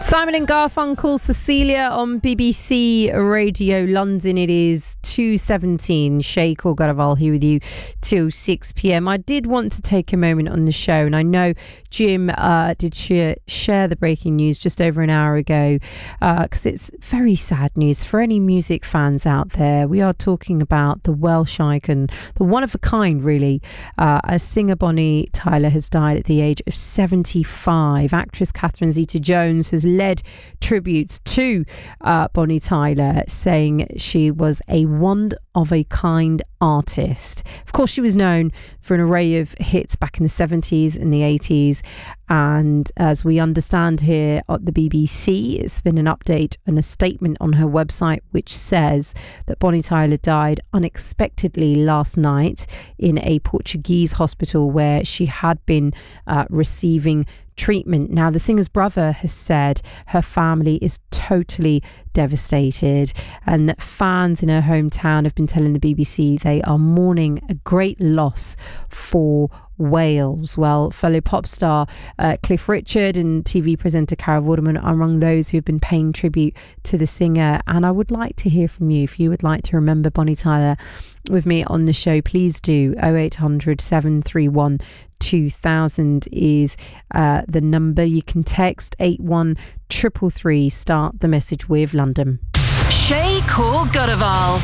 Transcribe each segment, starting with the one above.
Simon and Garfunkel, Cecilia on BBC Radio London. It is 2:17. Shay Corgaraval here with you till 6 p.m. I did want to take a moment on the show, and I know Jim did share the breaking news just over an hour ago, because it's very sad news for any music fans out there. We are talking about the Welsh icon, the one of a kind, really. As singer Bonnie Tyler has died at the age of 75. Actress Catherine Zeta-Jones has led tributes to Bonnie Tyler, saying she was a one-of-a-kind artist. Of course, she was known for an array of hits back in the 70s and the 80s, and as we understand here at the BBC, it's been an update and a statement on her website which says that Bonnie Tyler died unexpectedly last night in a Portuguese hospital where she had been receiving treatment. Now, the singer's brother has said her family is totally devastated, and fans in her hometown have been telling the BBC they are mourning a great loss for Wales. Well, fellow pop star Cliff Richard and TV presenter Cara Vorderman are among those who have been paying tribute to the singer, and I would like to hear from you. If you would like to remember Bonnie Tyler with me on the show, please do. 0800 731 2000 is the number. You can text 81333. Start the message with London. Shay Corgaraval,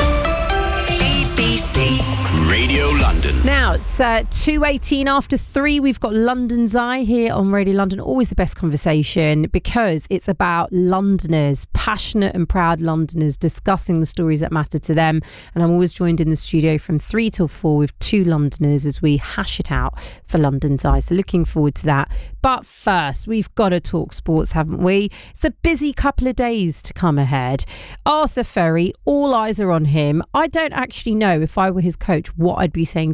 BBC Radio London. Now it's 2:18 after 3. We've got London's Eye here on Radio London. Always the best conversation because it's about Londoners, passionate and proud Londoners, discussing the stories that matter to them. And I'm always joined in the studio from 3 till 4 with two Londoners as we hash it out for London's Eye. So looking forward to that. But first, we've got to talk sports, haven't we? It's a busy couple of days to come ahead. Arthur Ferry, all eyes are on him. I don't actually know, if I were his coach, what I'd be saying